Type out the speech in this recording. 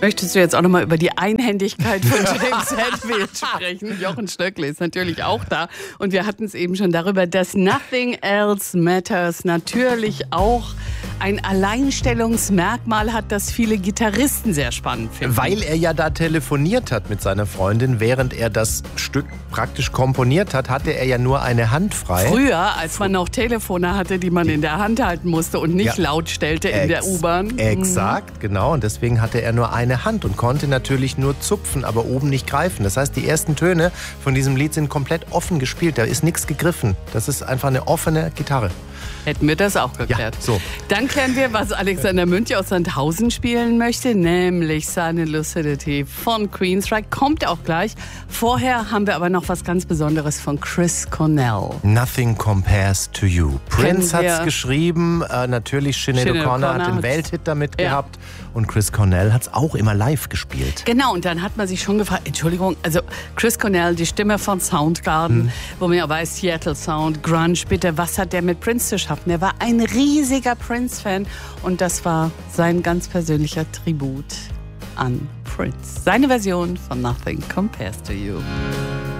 Möchtest du jetzt auch nochmal über die Einhändigkeit von James Hetfield sprechen? Jochen Stöckle ist natürlich auch da. Und wir hatten es eben schon darüber, dass Nothing Else Matters natürlich auch ein Alleinstellungsmerkmal hat, das viele Gitarristen sehr spannend finden. Weil er ja da telefoniert hat mit seiner Freundin, während er das Stück praktisch komponiert hat, hatte er ja nur eine Hand frei. Früher, als man noch Telefone hatte, die man in der Hand halten musste und nicht laut stellte in der U-Bahn. Exakt, genau. Und deswegen hatte er nur eine Hand und konnte natürlich nur zupfen, aber oben nicht greifen. Das heißt, die ersten Töne von diesem Lied sind komplett offen gespielt. Da ist nichts gegriffen. Das ist einfach eine offene Gitarre. Hätten wir das auch geklärt. Ja, so. Dann klären wir, was Alexander Münch aus Sandhausen spielen möchte, nämlich seine Lucidity von Queensryche. Kommt auch gleich. Vorher haben wir aber noch was ganz Besonderes von Chris Cornell. Nothing Compares to You. Prince hat es geschrieben, natürlich Sinead O'Connor hat den Welthit damit gehabt und Chris Cornell hat es auch immer live gespielt. Genau, und dann hat man sich schon gefragt, Entschuldigung, also Chris Cornell, die Stimme von Soundgarden, wo man ja weiß, Seattle Sound, Grunge, bitte, was hat der mit Prince zu schaffen? Er war ein riesiger Prince-Fan und das war sein ganz persönlicher Tribut an Prince. Seine Version von Nothing Compares to You.